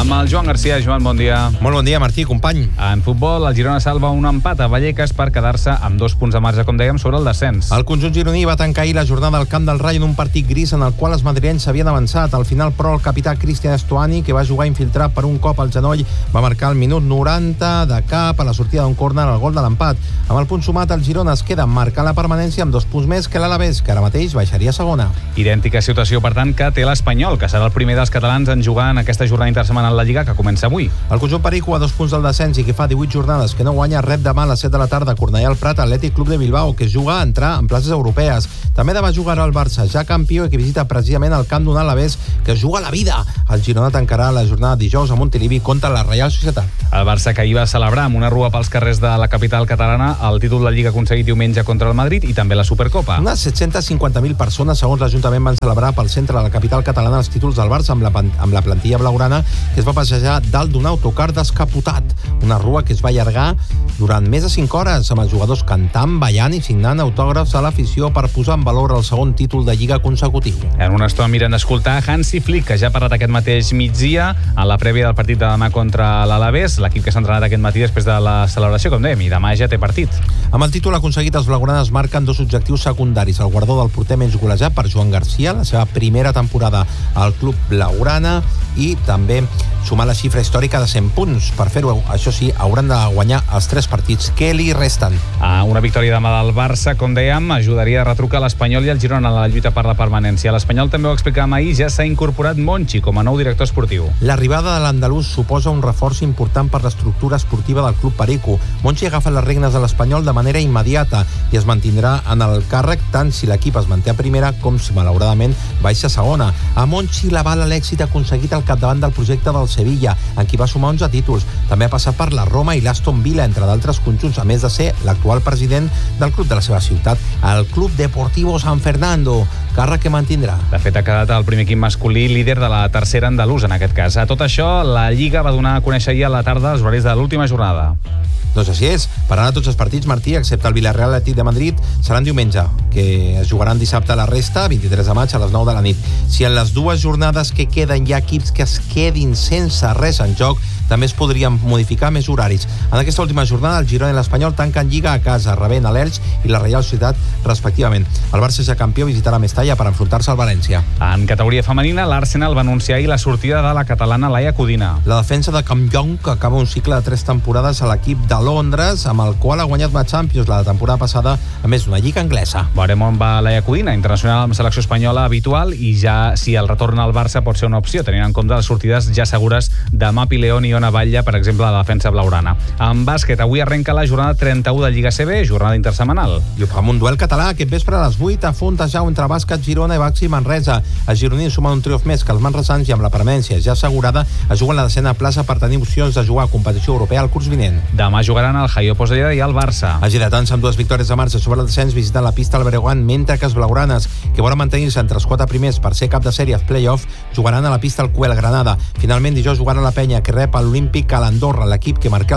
amb el Joan Garcia. Joan, bon dia. Molt bon dia, Martí, company. En futbol, el Girona salva un empat a Vallecas per quedar-se amb 2 punts de marge, com dèiem, sobre el descens. El conjunt gironí va tancar ahir la jornada al camp del Rayo en un partit gris en el qual els madrilenys s'havien avançat. Al final, però, el capità Cristian Estuani, que va jugar infiltrat per un cop al genoll, va marcar al minut 90 de cap a la sortida d'un córner al gol de l'empat. Amb el punt sumat, el Girona es queda marcant la permanència amb 2 punts més que l'Alavés, que ara mateix baixaria a segona. Idèntica situació, per tant, que té l'Espanyol, que serà el primer dels catalans en jugar en aquesta jornada intersetmanal la Lliga, que comença avui. El conjunt perico a 2 punts del descens i que fa 18 jornades que no guanya, rep demà a les 7 de la tarda a Cornellà al Prat Atlètic Club de Bilbao, que juga a entrar en places europees. També demà jugarà el Barça, ja campió, i que visita precisament el camp d'un Alavés que juga la vida. El Girona tancarà la jornada dijous a Montilivi contra la Reial Societat. El Barça, que ahir va celebrar amb una rua pels carrers de la capital catalana el títol de Lliga aconseguit diumenge contra el Madrid i també la Supercopa. Unes 750.000 persones, segons l'Ajuntament, van celebrar pel centre de la capital catalana els títols del Barça amb la plantilla blaugrana, que es va passejar dalt d'un autocar descapotat. Una rua que es va allargar durant més de 5 hores, amb els jugadors cantant, ballant i signant autògrafs a l'afició per posar en valor el segon títol de Lliga consecutiu. En una estona miren d'escoltar Hansi Flick, que ja ha parlat aquest mateix migdia en la prèvia del partit de demà contra l'Alavés, l'equip que s'ha entrenat aquest matí després de la celebració, com dèiem, i demà ja té partit. Amb el títol aconseguit, els blaugranes marquen 2 objectius secundaris: el guardó del porter menys golejat per Joan Garcia, la seva primera temporada al club blaugrana, i també sumar la xifra històrica de 100 punts. Per fer-ho, això sí, hauran de guanyar els 3 partits que li resten. Una victòria demà del Barça, com dèiem, ajudaria a retrucar l'Espanyol i el Girona en la lluita per la permanència. L'Espanyol, també ho explicàvem ahir, ja s'ha incorporat Monchi com a nou director esportiu. L'arribada de l'andalús suposa un reforç important per l'estructura esportiva del club perico. Monchi agafa les regnes de l'Espanyol de manera immediata i es mantindrà en el càrrec tant si l'equip es manté a primera com si, malauradament, baixa a segona. A Monchi l'avala l'èxit aconseguit al capdavant del projecte del Sevilla, en qui va sumar 11 títols. També ha passat per la Roma i l'Aston Villa, entre d'altres conjunts, a més de ser l'actual president del club de la seva ciutat, el Club Deportivo San Fernando, càrrec que mantindrà. De fet, ha quedat el primer equip masculí líder de la tercera andalusa, en aquest cas. A tot això, la Lliga va donar a conèixer ahir a la tarda els horaris de l'última jornada. Doncs així és. Per anar a tots els partits, Martí, excepte el Villarreal Atlètic de Madrid, seran diumenge, que es jugaran dissabte a la resta, 23 de maig a les 9 de la nit. Si en les 2 jornades que queden hi ha equips que es quedin sense res en joc, també es podrien modificar més horaris. En aquesta última jornada, el Girona i l'Espanyol tanquen Lliga a casa, rebent a l'Elx i la Reial Societat, respectivament. El Barça, ja campió, visitarà Mestalla per enfrontar-se al València. En categoria femenina, l'Arsenal va anunciar ahir la sortida de la catalana Laia Codina. La defensa de Campllong, que acaba un cicle de 3 temporades a l'equip de Londres, amb el qual ha guanyat la Champions la temporada passada, a més d'una lliga anglesa. Veurem on va Laia Codina, internacional amb selecció espanyola habitual, i ja si el retorn al Barça pot ser una opció, tenint en compte les sortides ja segures de Mapi León i Ona Batlle, per exemple, a la defensa blaugrana. En bàsquet, avui arrenca la jornada 31 de Lliga CB, jornada intersetmanal. I ho fa amb un duel català, aquest vespre a les 8, a Fontejau, entre bàsquet, Girona i Baxi Manresa. Els gironins sumen un triomf més que els manresans i amb la permanència ja assegurada es juguen la 10a plaça per tenir opcions de jugar a competició europea al curs vinent. Demà jugaran el Jaio Pozzellà i el Barça. Els giratans, amb 2 victòries de marxa sobre el descens, visiten la pista al Breogán, mentre que els blaugranes, que volen mantenir-se entre els 4 primers per ser cap de sèrie als play-off, jugaran a la pista al Cuel Granada. Finalment, dijous jugaran a la Penya, que rep l'Olímpic a l'Andorra, l'equip que marca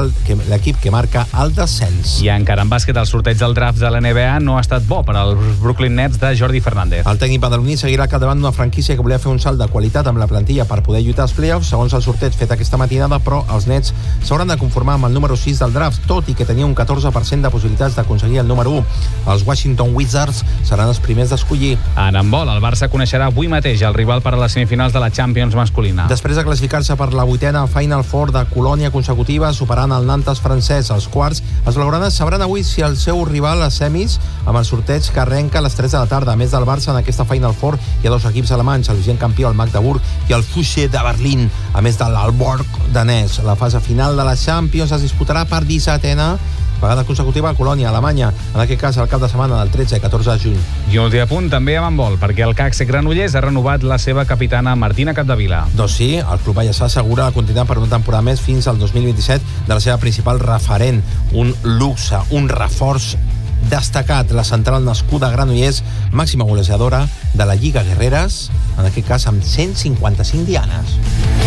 el descens. I encara en bàsquet, el sorteig del draft de la NBA no ha estat bo per als Brooklyn Nets de Jordi Fernández. El tècnic badaloní seguirà al capdavant d'una franquícia que volia fer un salt de qualitat amb la plantilla per poder lluitar als play-offs, segons el sorteig fet aquesta matinada, però els Nets s'hauran de conformar amb el número 6 del draft, tot i que tenia un 14% de possibilitats d'aconseguir el número 1. Els Washington Wizards seran els primers d'escollir. En handbol, el Barça coneixerà avui mateix el rival per a les semifinals de la Champions masculina. Després de classificar-se per la 8a Final Four de Colònia consecutiva, superant el Nantes francès als quarts, els blaugranes sabran avui si el seu rival a semis, amb el sorteig que arrenca a les 3 de la tarda. A més del Barça, en aquesta Final Four hi ha 2 equips alemanys, el vigent campió, el Magdeburg, i el Füchse de Berlín, a més de l'Aalborg danès. La fase final de la Champions es disputarà per 17a vegada consecutiva a Colònia, Alemanya, en aquest cas el cap de setmana del 13 i 14 de juny. I un últim punt també amb handbol, perquè el CAC Granollers ha renovat la seva capitana Martina Capdevila. Doncs sí, el club ballesà assegura continuar per una temporada més fins al 2027 de la seva principal referent, un luxe, un reforç destacat, la central nascuda a Granollers, màxima golejadora de la Lliga Guerreres, en aquest cas amb 155 dianes.